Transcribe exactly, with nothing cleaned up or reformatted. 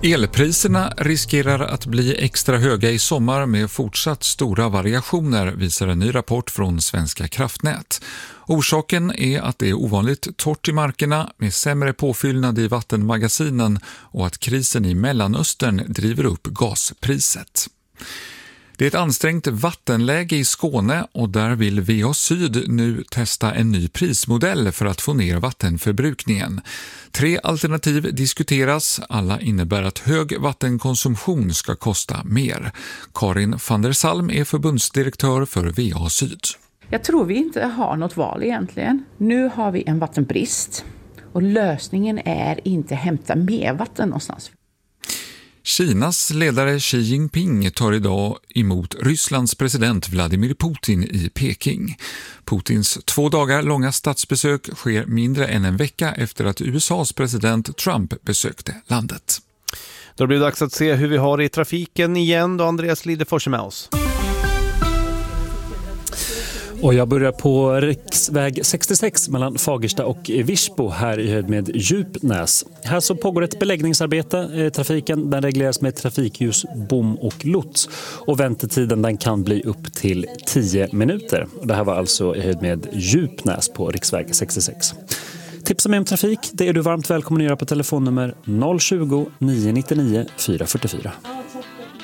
Elpriserna riskerar att bli extra höga i sommar med fortsatt stora variationer, visar en ny rapport från Svenska kraftnät. Orsaken är att det är ovanligt torrt i markerna med sämre påfyllnad i vattenmagasinen och att krisen i Mellanöstern driver upp gaspriset. Det är ett ansträngt vattenläge i Skåne och där vill V A Syd nu testa en ny prismodell för att få ner vattenförbrukningen. Tre alternativ diskuteras, alla innebär att hög vattenkonsumtion ska kosta mer. Karin van der Salm är förbundsdirektör för V A Syd. Jag tror vi inte har något val egentligen. Nu har vi en vattenbrist och lösningen är inte hämta mer vatten någonstans. Kinas ledare Xi Jinping tar idag emot Rysslands president Vladimir Putin i Peking. Putins två dagar långa statsbesök sker mindre än en vecka efter att U S A:s president Trump besökte landet. Då blir det dags att se hur vi har det i trafiken igen då. Andreas Lidefors är med oss. Och jag börjar på riksväg sextiosex mellan Fagersta och Virsbo här i höjd med Djupnäs. Här så pågår ett beläggningsarbete. Trafiken den regleras med trafikljus, bom och lots. Och väntetiden den kan bli upp till tio minuter. Det här var alltså i höjd med Djupnäs på riksväg sextiosex. Tipsa mig om trafik, det är du varmt välkommen att göra på telefonnummer noll tjugo, nio nittionio, fyra fyrtiofyra.